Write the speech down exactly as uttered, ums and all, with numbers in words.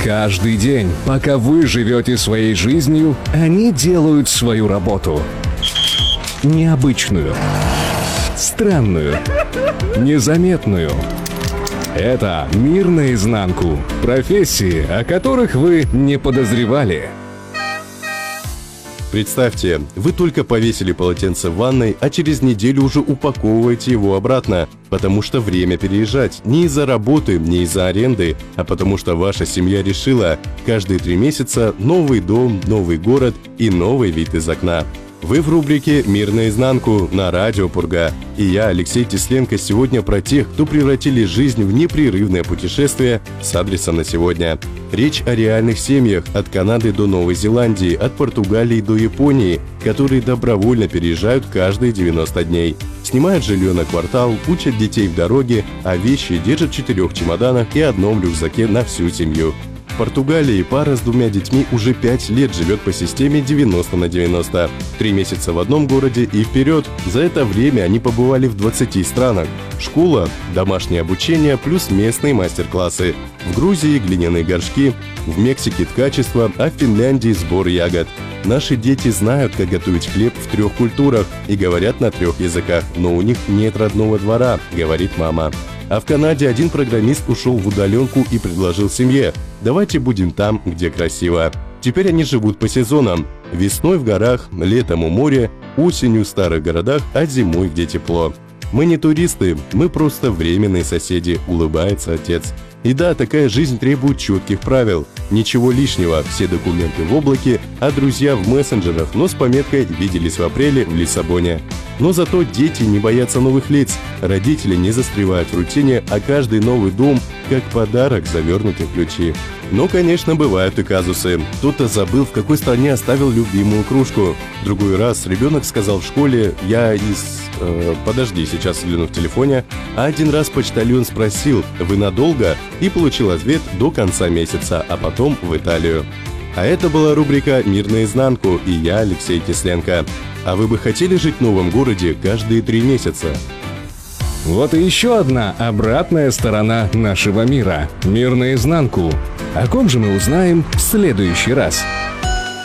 Каждый день, пока вы живете своей жизнью, они делают свою работу. Необычную, странную, незаметную. Это «Мир наизнанку». Профессии, о которых вы не подозревали. Представьте, вы только повесили полотенце в ванной, а через неделю уже упаковываете его обратно, потому что время переезжать не из-за работы, не из-за аренды, а потому что ваша семья решила: каждые три месяца новый дом, новый город и новый вид из окна. Вы в рубрике «Мир наизнанку» на радио Пурга. И я, Алексей Тесленко, сегодня про тех, кто превратили жизнь в непрерывное путешествие с адресом на сегодня. Речь о реальных семьях от Канады до Новой Зеландии, от Португалии до Японии, которые добровольно переезжают каждые девяносто дней. Снимают жилье на квартал, учат детей в дороге, а вещи держат в четырех чемоданах и одном рюкзаке на всю семью. В Португалии пара с двумя детьми уже пять лет живет по системе девяносто на девяносто. Три месяца в одном городе и вперед. За это время они побывали в двадцати странах. Школа, домашнее обучение плюс местные мастер-классы. В Грузии глиняные горшки, в Мексике ткачество, а в Финляндии сбор ягод. Наши дети знают, как готовить хлеб в трех культурах и говорят на трех языках, но у них нет родного двора, говорит мама. А в Канаде один программист ушел в удаленку и предложил семье: давайте будем там, где красиво. Теперь они живут по сезонам. Весной в горах, летом у моря, осенью в старых городах, а зимой где тепло. Мы не туристы, мы просто временные соседи, улыбается отец. И да, такая жизнь требует четких правил. Ничего лишнего, все документы в облаке, а друзья в мессенджерах, но с пометкой «виделись в апреле в Лиссабоне». Но зато дети не боятся новых лиц, родители не застревают в рутине, а каждый новый дом как подарок, завернутый в ключи. Но, конечно, бывают и казусы. Кто-то забыл, в какой стране оставил любимую кружку. Другой раз ребенок сказал в школе: «Я из...» э, «Подожди, сейчас взгляну в телефоне». А один раз почтальон спросил: «Вы надолго?» И получил ответ: «До конца месяца, а потом в Италию». А это была рубрика «Мир наизнанку» и я, Алексей Тесленко. А вы бы хотели жить в новом городе каждые три месяца? Вот и еще одна обратная сторона нашего мира. Мир наизнанку. О ком же мы узнаем в следующий раз?